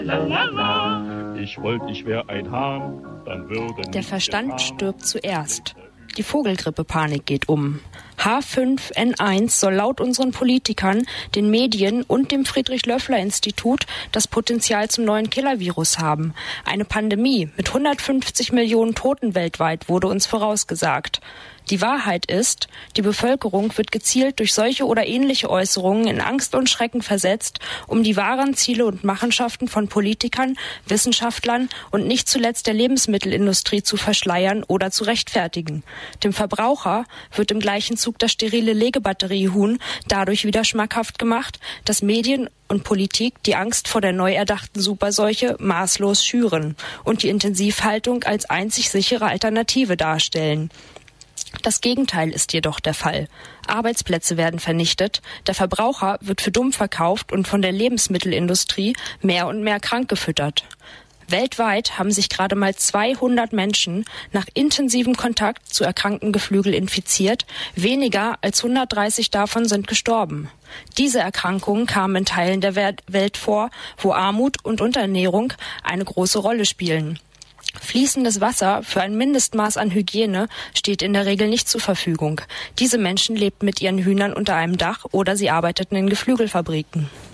Ich wollte, ich wäre ein Hahn, dann würde... Der Verstand stirbt zuerst. Die Vogelgrippepanik geht um. H5N1 soll laut unseren Politikern, den Medien und dem Friedrich-Löffler-Institut das Potenzial zum neuen Killer-Virus haben. Eine Pandemie mit 150 Millionen Toten weltweit wurde uns vorausgesagt. Die Wahrheit ist, die Bevölkerung wird gezielt durch solche oder ähnliche Äußerungen in Angst und Schrecken versetzt, um die wahren Ziele und Machenschaften von Politikern, Wissenschaftlern und nicht zuletzt der Lebensmittelindustrie zu verschleiern oder zu rechtfertigen. Dem Verbraucher wird im gleichen Zug das sterile Legebatteriehuhn dadurch wieder schmackhaft gemacht, dass Medien und Politik die Angst vor der neu erdachten Superseuche maßlos schüren und die Intensivhaltung als einzig sichere Alternative darstellen. Das Gegenteil ist jedoch der Fall. Arbeitsplätze werden vernichtet, der Verbraucher wird für dumm verkauft und von der Lebensmittelindustrie mehr und mehr krank gefüttert. Weltweit haben sich gerade mal 200 Menschen nach intensivem Kontakt zu erkrankten Geflügel infiziert, weniger als 130 davon sind gestorben. Diese Erkrankungen kamen in Teilen der Welt vor, wo Armut und Unterernährung eine große Rolle spielen. Fließendes Wasser für ein Mindestmaß an Hygiene steht in der Regel nicht zur Verfügung. Diese Menschen lebten mit ihren Hühnern unter einem Dach oder sie arbeiteten in Geflügelfabriken.